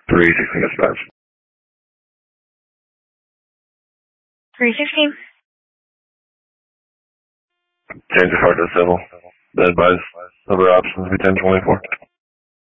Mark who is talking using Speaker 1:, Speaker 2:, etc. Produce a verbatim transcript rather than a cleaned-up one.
Speaker 1: three sixteen dispatch.
Speaker 2: three sixteen.
Speaker 1: Change of heart to civil. The advise other options be ten twenty-four.